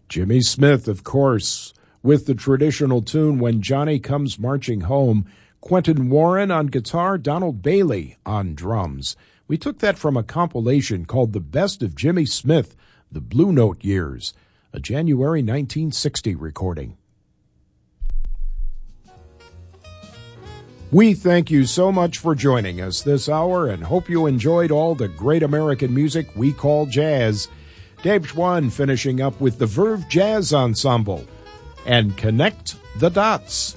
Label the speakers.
Speaker 1: Jimmy Smith, of course, with the traditional tune When Johnny Comes Marching Home. Quentin Warren on guitar, Donald Bailey on drums. We took that from a compilation called The Best of Jimmy Smith, The Blue Note Years, a January 1960 recording. We thank you so much for joining us this hour and hope you enjoyed all the great American music we call jazz. Dave Schwann finishing up with the Verve Jazz Ensemble and Connect the Dots.